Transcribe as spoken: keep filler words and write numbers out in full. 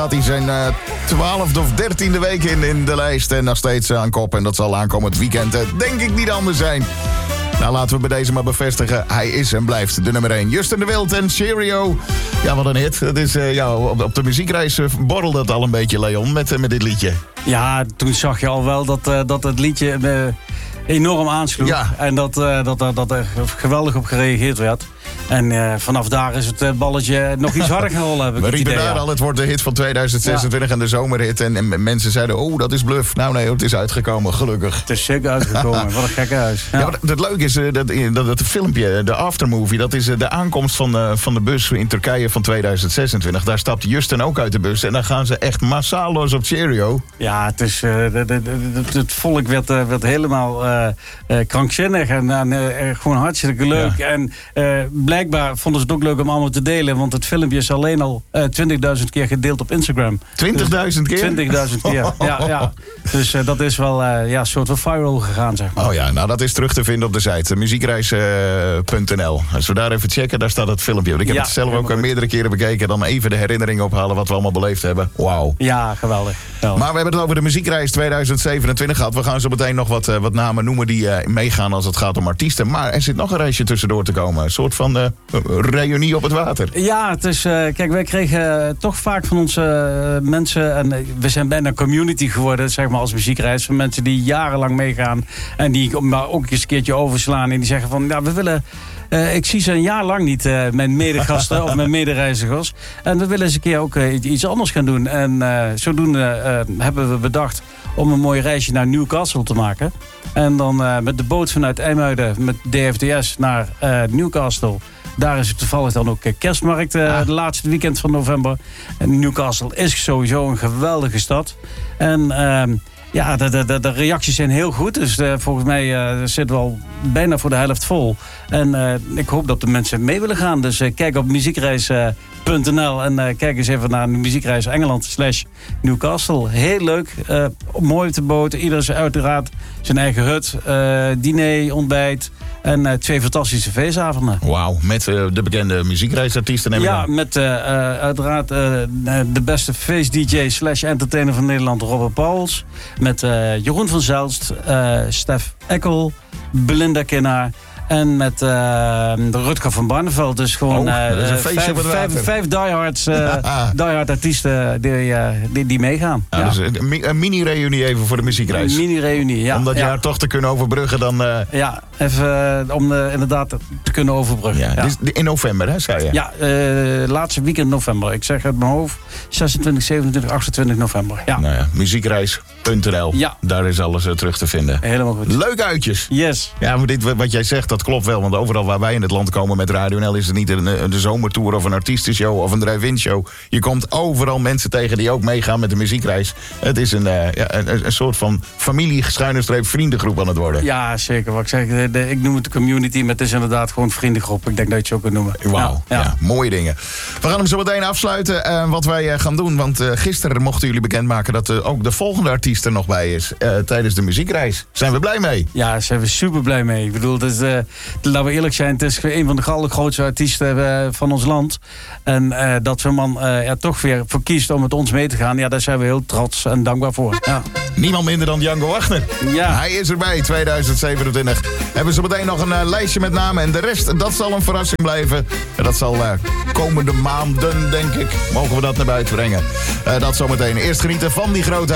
Gaat hij zijn uh, twaalfde of dertiende week in, in de lijst en nog steeds aan kop. En dat zal aankomend weekend uh, denk ik niet anders zijn. Nou, laten we bij deze maar bevestigen. Hij is en blijft de nummer één. Justin de Wild en Cheerio. Ja, wat een hit. Het is, uh, ja, op, op de muziekreis uh, borrelde het al een beetje, Leon, met, uh, met dit liedje. Ja, toen zag je al wel dat, uh, dat het liedje uh, enorm aansloeg. Ja. En dat, uh, dat, uh, dat er geweldig op gereageerd werd. En uh, vanaf daar is het uh, balletje nog iets harder gaan rollen, heb ik We het riepen idee, daar ja. al, het wordt de hit van tweeduizend zesentwintig ja. En de zomerhit. En, en mensen zeiden, oh, dat is bluff. Nou nee, het is uitgekomen, gelukkig. Het is zeker uitgekomen, wat een gekke huis. Ja. Ja, maar het leuke is, uh, dat, dat, dat filmpje, de aftermovie, dat is uh, de aankomst van, uh, van de bus in Turkije van tweeduizend zesentwintig. Daar stapt Justin ook uit de bus en dan gaan ze echt massaal los op Cheerio. Ja, het, is, uh, de, de, de, het volk werd, uh, werd helemaal uh, uh, krankzinnig en, en uh, gewoon hartstikke leuk. Ja. En uh, blijkbaar vonden ze het ook leuk om allemaal te delen, want het filmpje is alleen al uh, twintigduizend keer gedeeld op Instagram. twintigduizend keer? twintigduizend keer, ja, ja. Dus uh, dat is wel uh, ja, een soort van viral gegaan, zeg maar. Oh ja, nou dat is terug te vinden op de site, muziekreis punt n l. Als we daar even checken, daar staat het filmpje. Ik heb ja, het zelf ook al meerdere keren bekeken, dan even de herinneringen ophalen wat we allemaal beleefd hebben. Wauw. Ja, geweldig. geweldig. Maar we hebben het over de muziekreis tweeduizend zevenentwintig gehad. We gaan zo meteen nog wat, uh, wat namen noemen die uh, meegaan als het gaat om artiesten. Maar er zit nog een reisje tussendoor te komen. Een soort van uh, reunie op het water. Ja, het is, uh, kijk, wij kregen uh, toch vaak van onze uh, mensen, en uh, we zijn bijna een community geworden, zeg maar, als muziekreis, van mensen die jarenlang meegaan en die maar ook eens een keertje overslaan en die zeggen van, ja, we willen, uh, ik zie ze een jaar lang niet, uh, mijn medegasten of mijn medereizigers, en we willen eens een keer ook uh, iets anders gaan doen. En uh, zodoende uh, hebben we bedacht om een mooi reisje naar Newcastle te maken. En dan uh, met de boot vanuit IJmuiden met D F D S naar uh, Newcastle. Daar is het toevallig dan ook kerstmarkt, uh, ah. de laatste weekend van november. En Newcastle is sowieso een geweldige stad. En uh, ja, de, de, de reacties zijn heel goed. Dus uh, volgens mij uh, zitten we al bijna voor de helft vol. En uh, ik hoop dat de mensen mee willen gaan. Dus uh, kijk op muziekreis punt n l en uh, kijk eens even naar muziekreis Engeland slash Newcastle. Heel leuk, uh, mooi op de boot. Ieder is uiteraard zijn eigen hut, uh, diner, ontbijt. En uh, twee fantastische feestavonden. Wauw, met uh, de bekende muziekreisartiesten. Neem ja, met uh, uh, uiteraard uh, de beste feest-D J slash entertainer van Nederland, Robert Pauwels. Met uh, Jeroen van Zelst, uh, Stef Eckel, Belinda Kinnaar. En met uh, Rutger van Barneveld. Dus gewoon oh, uh, vijf, vijf, vijf diehards, uh, diehard artiesten die, uh, die, die meegaan. Ja, ja. Dus een, een mini-reunie even voor de muziekreis. Een mini-reunie, ja. Om dat ja. jaar toch te kunnen overbruggen dan... Uh... Ja, even uh, om uh, inderdaad te kunnen overbruggen. Ja, ja. Dus in november, hè, zei je? Ja, uh, laatste weekend november. Ik zeg uit mijn hoofd zesentwintig, zevenentwintig, achtentwintig november. Ja. Nou ja, muziekreis punt n l. Ja. Daar is alles uh, terug te vinden. Helemaal goed. Leuk uitjes. Yes. Ja, maar dit, wat jij zegt, dat klopt wel. Want overal waar wij in het land komen met Radio N L is het niet een, een zomertour of een artiestenshow of een drive-in show. Je komt overal mensen tegen die ook meegaan met de muziekreis. Het is een, uh, ja, een, een soort van familie, schuine streep, vriendengroep aan het worden. Ja, zeker. Wat ik zeg, de, de, ik noem het de community, maar het is inderdaad gewoon vriendengroep. Ik denk dat je het zo kunt noemen. Wauw, ja, ja. ja, mooie dingen. We gaan hem zo meteen afsluiten. Uh, wat wij uh, gaan doen, want uh, gisteren mochten jullie bekendmaken dat uh, ook de volgende artiest er nog bij is. Uh, tijdens de muziekreis. Zijn we blij mee? Ja, daar zijn we super blij mee. Ik bedoel, dus, uh, laten we eerlijk zijn, het is een van de allergrootste artiesten uh, van ons land. En uh, dat zo'n man uh, er toch weer voor kiest om met ons mee te gaan, ja, daar zijn we heel trots en dankbaar voor. Ja. Niemand minder dan Django Wagner. Ja. Hij is erbij, tweeduizend zevenentwintig. Hebben ze meteen nog een uh, lijstje met namen. En de rest, dat zal een verrassing blijven. En dat zal uh, komende maanden, denk ik, mogen we dat naar buiten brengen. Uh, dat zometeen. Eerst genieten van die grote